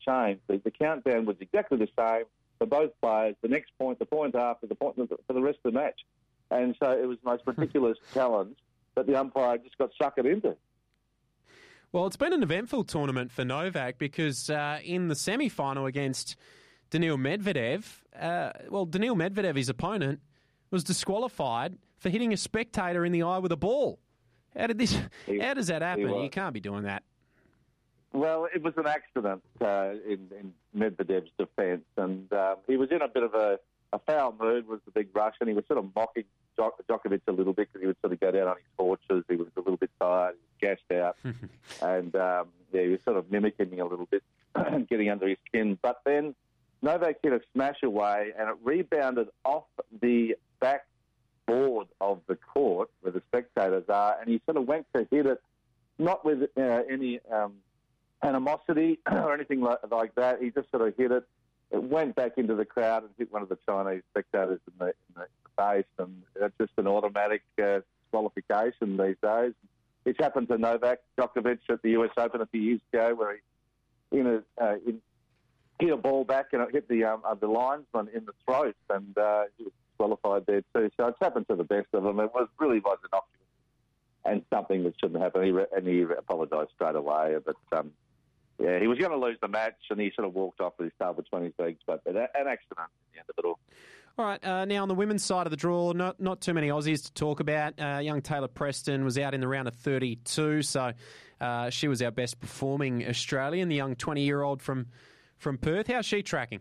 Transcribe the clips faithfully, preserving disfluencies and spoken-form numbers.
changed. The, the countdown was exactly the same for both players. The next point, the point after, the point for the rest of the match. And so it was the most ridiculous challenge that the umpire just got suckered into. Well, it's been an eventful tournament for Novak because uh, in the semi-final against Daniil Medvedev, uh, well, Daniil Medvedev, his opponent, was disqualified for hitting a spectator in the eye with a ball. How did this? He, how does that happen? You can't be doing that. Well, it was an accident uh, in, in Medvedev's defence, and um, he was in a bit of a, a foul mood. Was the big rush, and he was sort of mocking Djokovic a little bit because he would sort of go down on his torches. He was a little bit tired, he was gassed out, and um, yeah, he was sort of mimicking a little bit, getting under his skin. But then Novak hit a smash away, and it rebounded off the back board of the court where the spectators are, and he sort of went to hit it, not with uh, any um, animosity or anything like, like that. He just sort of hit it. It went back into the crowd and hit one of the Chinese spectators in the, in the face, and it's just an automatic uh, disqualification these days. It's happened to Novak Djokovic at the U S Open a few years ago, where he in a, uh, in, hit a ball back and it hit the um, uh, the linesman in the throat, and uh, he was disqualified there too. So it's happened to the best of them. It was really was innocuous and something that shouldn't happen. He re- and he apologised straight away, but. Um, Yeah, he was going to lose the match, and he sort of walked off with his tail between his legs, but an accident at the end of it all. All right, uh, now on the women's side of the draw, not not too many Aussies to talk about. Uh, young Taylor Preston was out in the round of thirty-two, so uh, she was our best performing Australian, the young twenty-year-old from, from Perth. How's she tracking?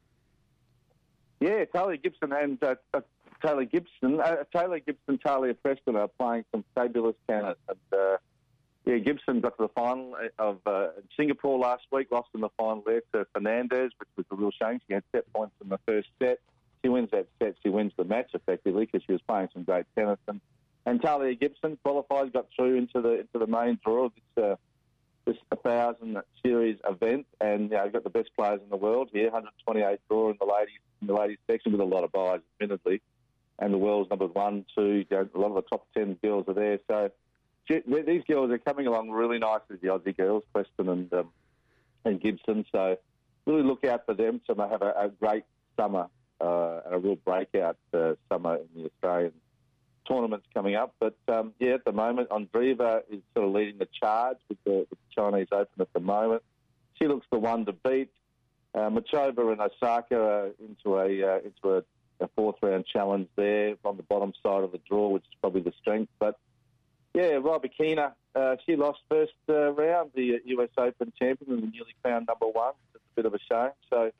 Yeah, Taylor Gibson and uh, uh, Taylor Gibson, uh, Taylor Gibson, Talia Preston are playing some fabulous tennis, and uh, yeah, Gibson got to the final of uh, Singapore last week, lost in the final there to Fernandez, which was a real shame. She had set points in the first set. She wins that set, she wins the match effectively because she was playing some great tennis. And, and Talia Gibson qualified, got through into the into the main draw of this, uh, this one thousand series event, and uh, got the best players in the world here, one hundred twenty-eight draw in the ladies in the ladies section with a lot of buys, admittedly. And the world's number one, two, you know, a lot of the top ten girls are there. So these girls are coming along really nicely, the Aussie girls, Preston and um, and Gibson. So really look out for them to have a, a great summer uh, and a real breakout uh, summer in the Australian tournaments coming up. But um, yeah, at the moment, Andreeva is sort of leading the charge with the, with the Chinese Open at the moment. She looks the one to beat. Uh, Machova and Osaka are into a uh, into a, a fourth round challenge there on the bottom side of the draw, which is probably the strength, but. Yeah, Rybakina, uh, she lost first uh, round, the U S Open champion and the newly crowned number one. It's a bit of a shame. So,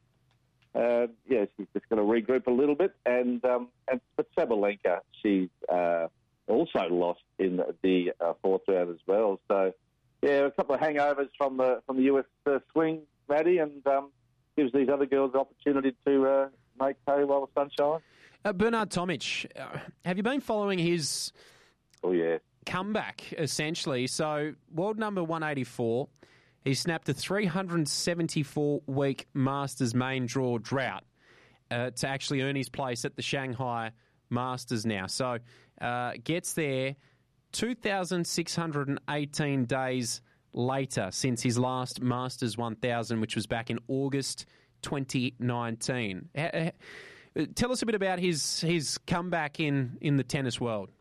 uh, yeah, she's just going to regroup a little bit. And um, and but Sabalenka, she's uh, also lost in the uh, fourth round as well. So, yeah, a couple of hangovers from the from the U S uh, swing, Maddie, and um, gives these other girls the opportunity to uh, make hay while the sun shines. Uh, Bernard Tomic, uh, have you been following his... Oh, yeah. comeback, essentially? So, world number one eighty-four, he snapped a three hundred seventy-four week Masters main draw drought uh, to actually earn his place at the Shanghai Masters now. So, uh, gets there two thousand six hundred eighteen days later since his last Masters one thousand, which was back in August twenty nineteen. Uh, tell us a bit about his, his comeback in, in the tennis world.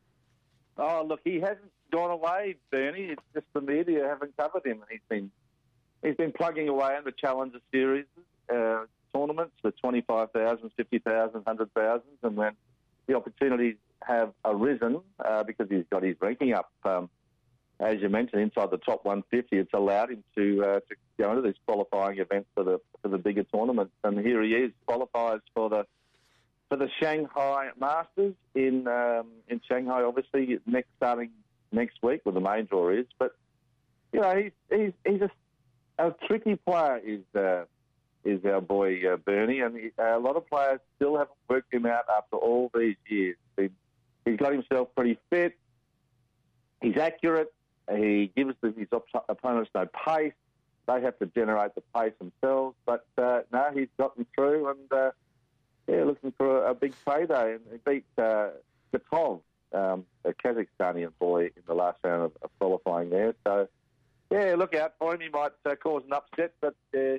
Oh, look, he hasn't gone away, Bernie. It's just the media haven't covered him. He's been he's been plugging away in the Challenger Series uh, tournaments, the twenty-five thousand, fifty thousand, one hundred thousand, and when the opportunities have arisen, uh, because he's got his ranking up, um, as you mentioned, inside the top one fifty, it's allowed him to uh, to go into these qualifying events for the for the bigger tournaments. And here he is, qualifies for the for the Shanghai Masters in um, in Shanghai, obviously next starting next week, where the main draw is. But you know, he's he's he's a, a tricky player. Is uh, is our boy uh, Bernie, and he, uh, a lot of players still haven't worked him out after all these years. He, he's got himself pretty fit. He's accurate. He gives the, his op- opponents no pace. They have to generate the pace themselves. But uh, no, he's gotten through and. Uh, Yeah, looking for a, a big payday, and he beat uh, Katov, um, a Kazakhstanian boy, in the last round of, of qualifying there. So, yeah, look out for him. He might uh, cause an upset, but uh,